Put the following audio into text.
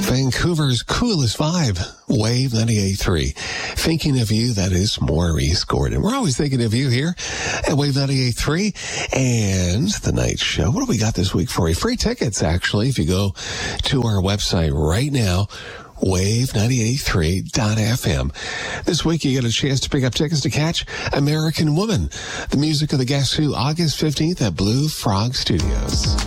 Vancouver's coolest vibe, Wave 98.3. Thinking of you, that is Maurice Gordon. We're always thinking of you here at Wave 98.3 and The Night Show. What do we got this week for you? Free tickets, actually, if you go to our website right now, wave983.fm. This week, you get a chance to pick up tickets to catch American Woman, the music of the Guess Who, August 15th at Blue Frog Studios.